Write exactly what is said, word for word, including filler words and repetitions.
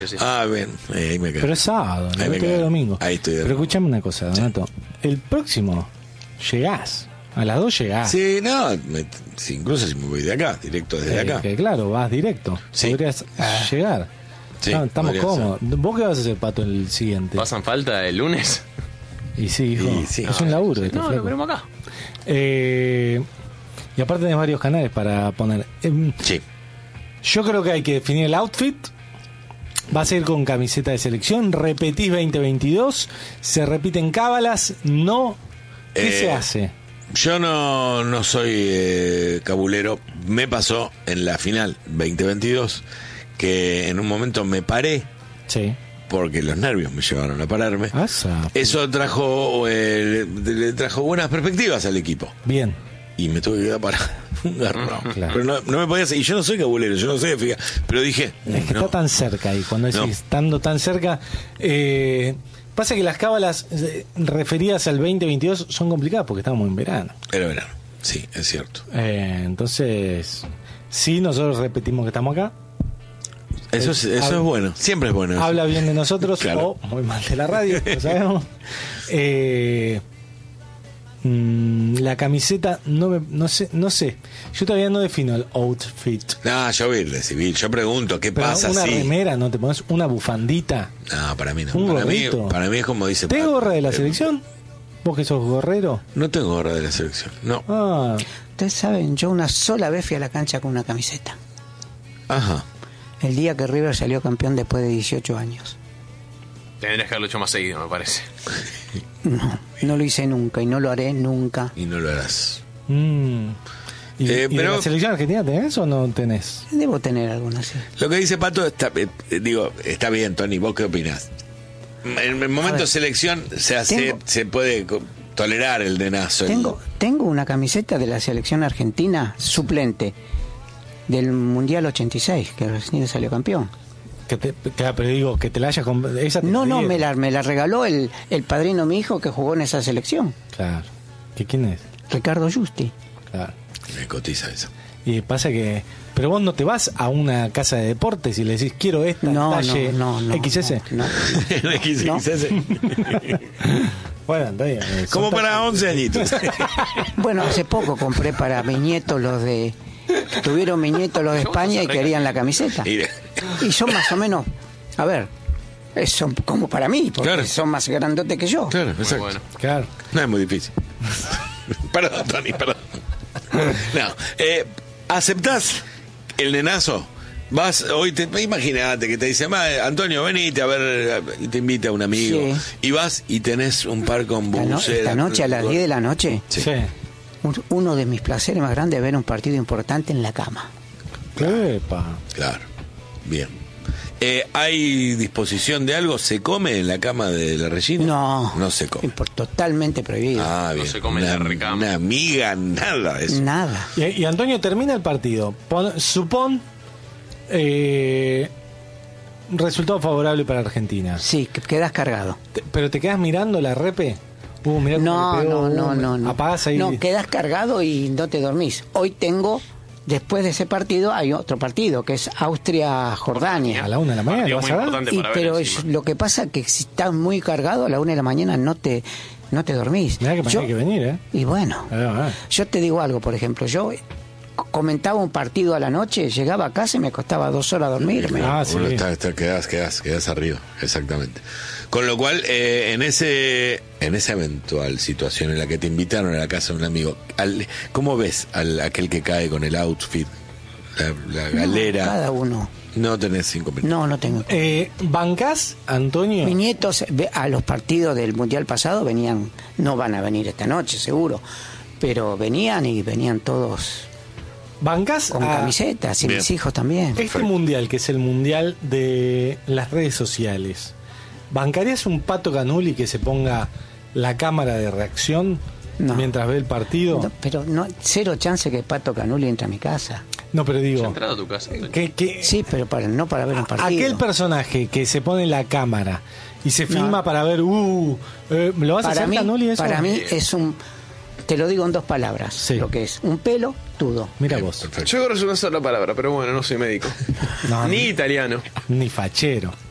Ah, bien, ahí me quedo. Pero es sábado, no me te veo domingo. Ahí estoy. Pero escuchame una cosa, Donato. Sí. El próximo llegás. A las dos llegás. Sí, no, me, sí, incluso si me voy de acá, directo desde eh, acá. Que claro, vas directo. Sí. Podrías ah. llegar. Sí, no, estamos cómodos. Ser. ¿Vos qué vas a hacer, Pato, el siguiente? ¿Pasan falta el lunes? Y sí, hijo. Y sí. Es no, un laburo. Sí, este no, flaco. Lo veremos acá. Eh, y aparte tenés varios canales para poner. Eh, sí. Yo creo que hay que definir el outfit. Va a ser con camiseta de selección. Repetís veinte veintidós. Se repiten cábalas. No. ¿Qué eh, se hace? Yo no, no soy eh, cabulero. Me pasó en la final veinte veintidós que en un momento me paré. Sí. Porque los nervios me llevaron a pararme. Asa. Eso trajo eh, le, le trajo buenas perspectivas al equipo. Bien. Y me tuve que quedar para un garrón. Claro. Pero no, no me podía hacer. Y yo no soy cabulero, yo no soy de fija. Pero dije. Es que no. Está tan cerca ahí. Cuando decís, no. Estando tan cerca. Eh, pasa que las cábalas eh, referidas al veinte veintidós son complicadas porque estábamos en verano. Era verano, sí, es cierto. Eh, entonces, sí, nosotros repetimos que estamos acá. Eso, es, eso habla, es bueno, siempre es bueno. Eso. Habla bien de nosotros claro. O muy mal de la radio, lo sabemos. Eh, mmm, la camiseta, no, me, no sé, no sé. Yo todavía no defino el outfit. No, yo voy a ir de civil. Yo pregunto, ¿qué Pero pasa una si... remera, ¿no te pones una bufandita? No, para mí no. Un para, mí, gorrito. para mí es como dice... ¿Tengo gorra de la selección? ¿Vos que sos gorrero? No tengo gorra de la selección, no. Ah. Ustedes saben, yo una sola vez fui a la cancha con una camiseta. Ajá. El día que River salió campeón después de dieciocho años. Tendrías que haberlo hecho más seguido, me parece. No, no lo hice nunca y no lo haré nunca. Y no lo harás. Mm. ¿Y, eh, ¿y pero, la selección argentina tenés o no tenés? Debo tener alguna, sí. Lo que dice Pato, está, eh, digo, está bien, Tony, ¿vos qué opinás? En el momento de selección se hace, tengo, se puede tolerar el denazo. Tengo, el... tengo una camiseta de la selección argentina suplente del Mundial ochenta y seis, que recién salió campeón. Que te, claro, pero digo, que te la hayas comp- esa te No, no, me la, me la regaló el, el padrino mi hijo que jugó en esa selección. Claro. ¿Qué, ¿Quién es? Ricardo Justi. Claro. Me cotiza eso. Y pasa que... Pero vos no te vas a una casa de deportes y le decís, quiero esta no, talle no, no, no, X S. No, no, no. X S. No. Bueno, está bien. Como para once añitos. Bueno, hace poco compré para mis nietos los de... Tuvieron mis nietos los de España y querían la camiseta. Y son más o menos... A ver, son como para mí, porque claro. Son más grandotes que yo. Claro, exacto. Bueno. Claro. No es muy difícil. Perdón, Tony, perdón. No, eh, ¿aceptás el nenazo? Vas, hoy te, imagínate que te dice, Antonio, venite a ver, y te invita un amigo, sí. Y vas y tenés un par con bucera. No, esta noche a las diez de la noche, sí. Sí. Uno de mis placeres más grandes es ver un partido importante en la cama. Epa. Claro, bien. Eh, ¿Hay disposición de algo? ¿Se come en la cama de la Regina? No, no se come. Totalmente prohibido. Ah, bien. No se come una, en la recama. Una amiga, nada de eso. Nada. Y, y Antonio, termina el partido. Pon, supón eh, resultado favorable para Argentina. Sí, que quedas cargado. Te, ¿Pero te quedas mirando la repe? Uh, mirá no, pegó, no, no, uh, no, no. Apagás ahí. No, quedas cargado y no te dormís. Hoy tengo... Después de ese partido hay otro partido que es Austria-Jordania. A la una de la mañana vas a ver. Y, pero es, lo que pasa que si estás muy cargado a la una de la mañana no te no te dormís. Mirá que yo, hay que venir, ¿eh? Y bueno, ah, ah. yo te digo algo, por ejemplo, yo comentaba un partido a la noche, llegaba a casa y me costaba dos horas dormirme. Ah, sí. Bueno, está, está, quedás, quedás, quedás arriba, exactamente. Con lo cual, eh, en ese en esa eventual situación en la que te invitaron a la casa de un amigo, al, ¿cómo ves al aquel que cae con el outfit, la, la galera? No, cada uno. No tenés inconveniente. No, no tengo. Eh, ¿Bancás, Antonio? Mis nietos a los partidos del Mundial pasado venían, no van a venir esta noche, seguro, pero venían y venían todos... ¿Bancás? Con a... camisetas y Bien. Mis hijos también. Este Perfecto. mundial, que es el mundial de las redes sociales, ¿bancarías un Pato Canuli que se ponga la cámara de reacción no. mientras ve el partido? No, pero no, cero chance que Pato Canuli entre a mi casa. No, pero digo... ¿Se ha entrado a tu casa? Que, que, sí, pero para, no para ver un partido. Aquel personaje que se pone la cámara y se filma no. para ver... Uh, eh, ¿Lo vas para a hacer, mí, Canuli, eso? Para mí es un... Te lo digo en dos palabras. Sí. Lo que es un pelo tudo. Mira Bien, vos. perfecto. Yo creo que es una sola palabra, pero bueno, no soy médico. No, ni ni italiano. Ni fachero.